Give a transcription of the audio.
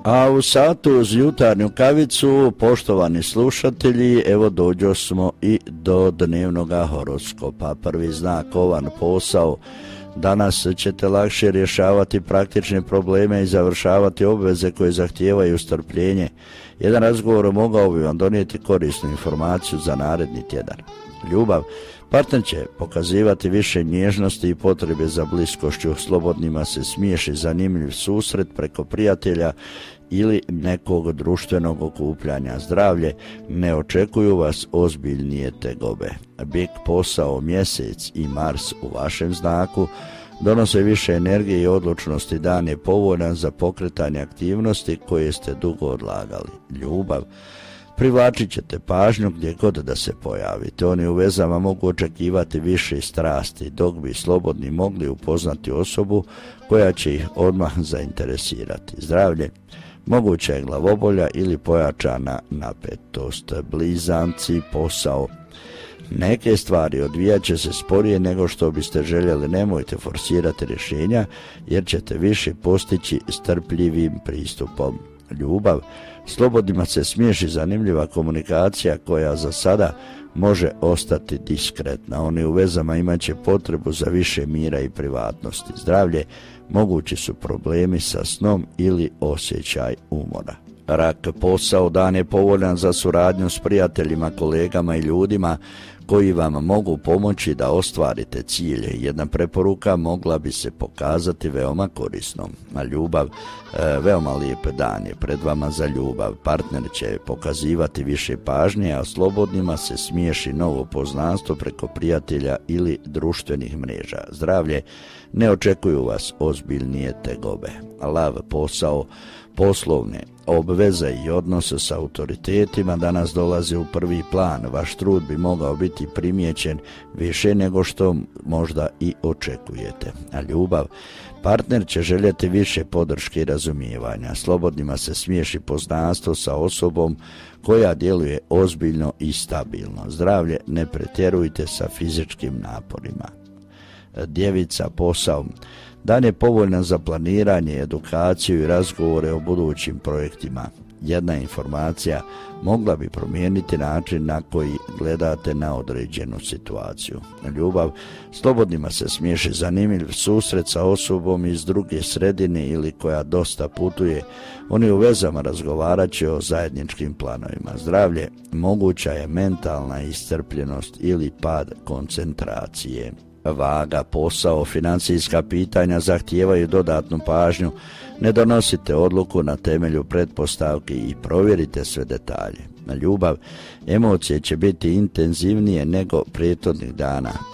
A u satu uz jutarnju kavicu, poštovani slušatelji, evo dođo smo i do dnevnog horoskopa. Prvi znak Ovan, posao. Danas ćete lakše rješavati praktične probleme i završavati obveze koje zahtijevaju strpljenje. Jedan razgovor mogao bi vam donijeti korisnu informaciju za naredni tjedan. Ljubav. Partner će pokazivati više nježnosti i potrebe za bliskošću. Slobodnima se smiješi zanimljiv susret preko prijatelja ili nekog društvenog okupljanja. Zdravlje. Ne očekuju vas ozbiljnije tegobe. Bik, posao, Mjesec i Mars u vašem znaku donose više energije i odlučnosti. Dan je povoljan za pokretanje aktivnosti koje ste dugo odlagali. Ljubav. Privlačit ćete pažnju gdje god da se pojavite. Oni u vezama mogu očekivati više strasti, dok bi slobodni mogli upoznati osobu koja će ih odmah zainteresirati. Zdravlje. Moguća je glavobolja ili pojačana napetost. Blizanci, posao. Neke stvari odvijat će se sporije nego što biste željeli. Nemojte forsirati rješenja jer ćete više postići strpljivim pristupom. Ljubav. Slobodnima se smiješi zanimljiva komunikacija koja za sada može ostati diskretna. Oni u vezama imat će potrebu za više mira i privatnosti. Zdravlje. Mogući su problemi sa snom ili osjećaj umora. Rak, posao. Dan je povoljan za suradnju s prijateljima, kolegama i ljudima koji vam mogu pomoći da ostvarite cilje. Jedna preporuka mogla bi se pokazati veoma korisnom. A ljubav, veoma lijep dan je pred vama za ljubav. Partner će pokazivati više pažnje, a slobodnima se smiješi novo poznanstvo preko prijatelja ili društvenih mreža. Zdravlje. Ne očekuju vas ozbiljnije tegobe. Lav, posao. Poslovne obveze i odnose s autoritetima danas dolaze u prvi plan. Vaš trud bi mogao biti primijećen više nego što možda i očekujete. A ljubav. Partner će željeti više podrške i razumijevanja. Slobodnima se smiješi poznanstvo sa osobom koja djeluje ozbiljno i stabilno. Zdravlje. Ne pretjerujte sa fizičkim naporima. Djevica, posao. Dan je povoljan za planiranje, edukaciju i razgovore o budućim projektima. Jedna informacija mogla bi promijeniti način na koji gledate na određenu situaciju. Ljubav. Slobodnima se smiješi zanimljiv susret sa osobom iz druge sredine ili koja dosta putuje. Oni u vezama razgovarat će o zajedničkim planovima. Zdravlje. Moguća je mentalna iscrpljenost ili pad koncentracije. Vaga, posao. Financijska pitanja zahtijevaju dodatnu pažnju. Ne donosite odluku na temelju pretpostavki i provjerite sve detalje. Na ljubav. Emocije će biti intenzivnije nego prethodnih dana.